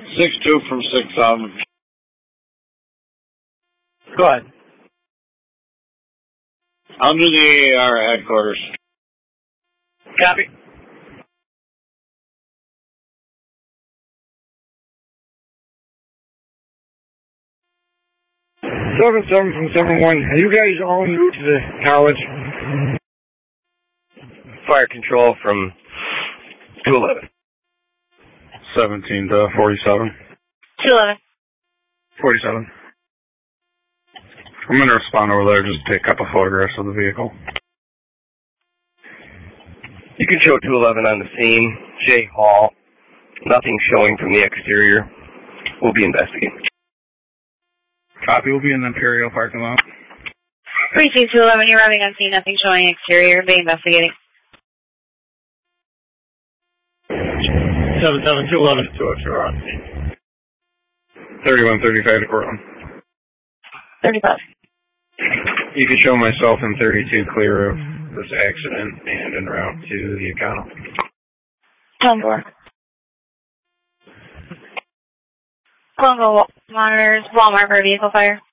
6-2 from 6,000. Go ahead. I'll do the AAR headquarters. Copy. 7-7 from 7-1. Are you guys all new to the college? Fire control from 211. 17 to 47. 211. 47. I'm going to respond over there, just take a couple photographs of the vehicle. You can show 211 on the scene. J. Hall. Nothing showing from the exterior. We'll be investigating. Copy, will be in the Imperial parking lot. Precinct 211, you're arriving on scene, nothing showing exterior, be investigating. 7-7, 211, 202 are on scene. 3135 to Cortland. 35. You can show myself in 32 clear of this accident and en route to the account. 10-4. Congo monitors Walmart for vehicle fire.